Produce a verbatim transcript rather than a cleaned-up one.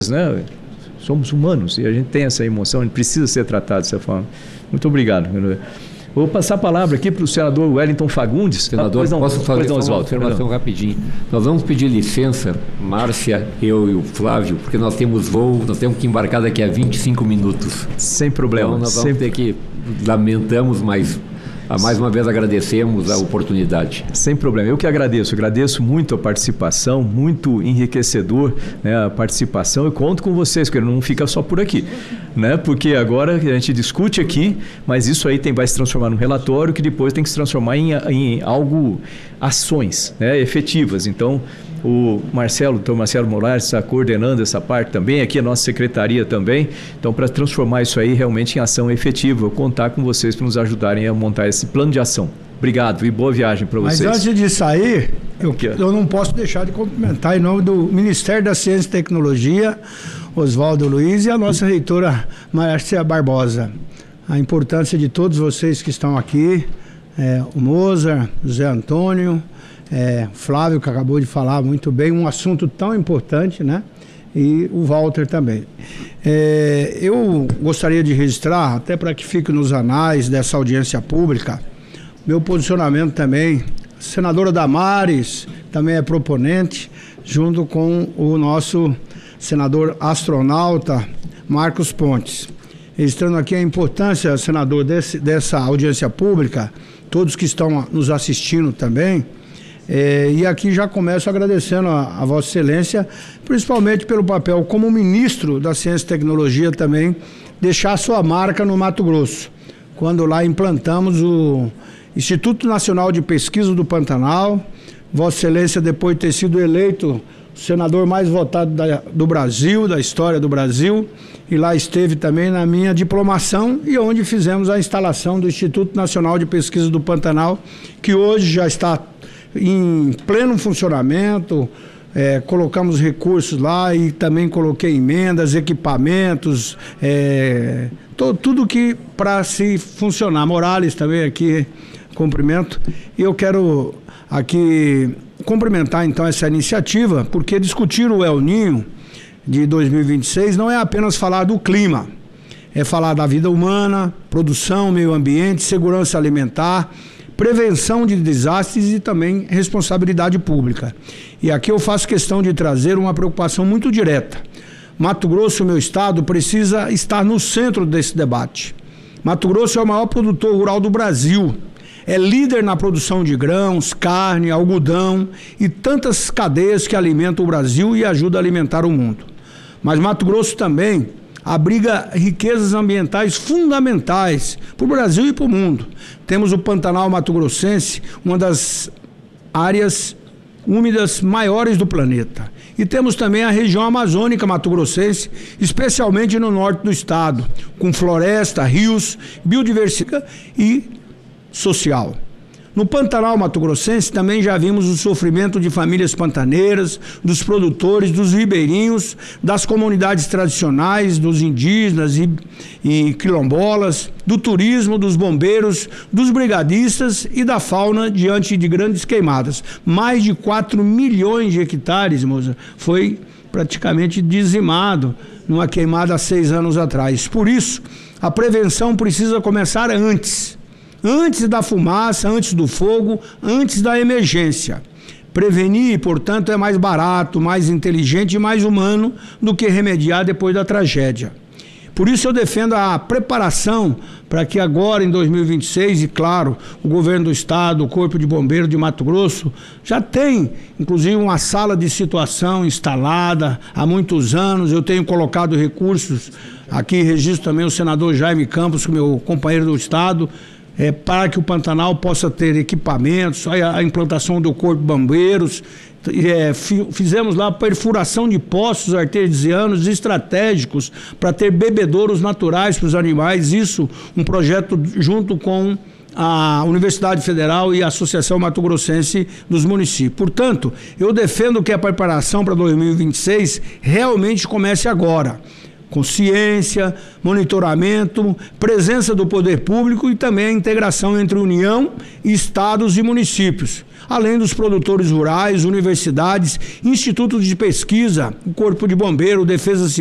né? Somos humanos e a gente tem essa emoção, a gente precisa ser tratado dessa forma. Muito obrigado. Vou passar a palavra aqui para o senador Wellington Fagundes. Senador, não, posso fazer não, uma informação rapidinho? Nós vamos pedir licença, Márcia, eu e o Flávio, porque nós temos voo, nós temos que embarcar daqui a vinte e cinco minutos. Sem problema. Então nós vamos sem... ter que, lamentamos, mas mais uma vez agradecemos a oportunidade. Sem problema. Eu que agradeço. Agradeço muito a participação, muito enriquecedor, né, a participação. Eu conto com vocês, porque não fica só por aqui, né? Porque agora a gente discute aqui, mas isso aí tem, vai se transformar num relatório que depois tem que se transformar em, em algo, ações, né, efetivas. Então, o Marcelo, o Marcelo Moraes está coordenando essa parte também, aqui a nossa secretaria também. Então, para transformar isso aí realmente em ação efetiva, eu contar com vocês para nos ajudarem a montar esse plano de ação. Obrigado e boa viagem para vocês. Mas antes de sair, eu, eu não posso deixar de cumprimentar em nome do Ministério da Ciência e Tecnologia, Oswaldo Luiz, e a nossa reitora Márcia Barbosa. A importância de todos vocês que estão aqui, é, o Mozart, o Zé Antônio, É, Flávio, que acabou de falar muito bem, um assunto tão importante, né? E o Walter também. É, eu gostaria de registrar, até para que fique nos anais dessa audiência pública, meu posicionamento também. A senadora Damares também é proponente, junto com o nosso senador astronauta Marcos Pontes. Registrando aqui a importância, senador, desse, dessa audiência pública, todos que estão nos assistindo também. É, e aqui já começo agradecendo a, a Vossa Excelência, principalmente pelo papel como ministro da Ciência e Tecnologia também, deixar sua marca no Mato Grosso, quando lá implantamos o Instituto Nacional de Pesquisa do Pantanal. Vossa Excelência, depois de ter sido eleito o senador mais votado da, do Brasil, da história do Brasil, e lá esteve também na minha diplomação, e onde fizemos a instalação do Instituto Nacional de Pesquisa do Pantanal, que hoje já está em pleno funcionamento. É, colocamos recursos lá e também coloquei emendas, equipamentos, é, to, tudo que para se funcionar. Morales também aqui, cumprimento. E eu quero aqui cumprimentar então essa iniciativa, porque discutir o El Niño de dois mil e vinte e seis não é apenas falar do clima, é falar da vida humana, produção, meio ambiente, segurança alimentar, prevenção de desastres e também responsabilidade pública. E aqui eu faço questão de trazer uma preocupação muito direta. Mato Grosso, meu estado, precisa estar no centro desse debate. Mato Grosso é o maior produtor rural do Brasil. É líder na produção de grãos, carne, algodão e tantas cadeias que alimentam o Brasil e ajudam a alimentar o mundo. Mas Mato Grosso também abriga riquezas ambientais fundamentais para o Brasil e para o mundo. Temos o Pantanal Mato Grossense, uma das áreas úmidas maiores do planeta. E temos também a região amazônica Mato Grossense, especialmente no norte do estado, com floresta, rios, biodiversidade e social. No Pantanal Mato Grossense também já vimos o sofrimento de famílias pantaneiras, dos produtores, dos ribeirinhos, das comunidades tradicionais, dos indígenas e, e quilombolas, do turismo, dos bombeiros, dos brigadistas e da fauna diante de grandes queimadas. Mais de quatro milhões de hectares, moça, foi praticamente dizimado numa queimada há seis anos atrás. Por isso, a prevenção precisa começar antes. Antes da fumaça, antes do fogo, antes da emergência. Prevenir, portanto, é mais barato, mais inteligente e mais humano do que remediar depois da tragédia. Por isso eu defendo a preparação para que agora, em dois mil e vinte e seis, e claro, o governo do estado, o Corpo de Bombeiros de Mato Grosso, já tem, inclusive, uma sala de situação instalada há muitos anos. Eu tenho colocado recursos, aqui registro também o senador Jaime Campos, meu companheiro do estado, É, para que o Pantanal possa ter equipamentos, a, a implantação do Corpo de Bombeiros. É, fi, fizemos lá perfuração de poços artesianos estratégicos para ter bebedouros naturais para os animais. Isso, um projeto junto com a Universidade Federal e a Associação Mato Grossense dos Municípios. Portanto, eu defendo que a preparação para dois mil e vinte e seis realmente comece agora. consciência, monitoramento, presença do poder público e também a integração entre União, estados e municípios, além dos produtores rurais, universidades, institutos de pesquisa, o Corpo de Bombeiro, Defesa Civil,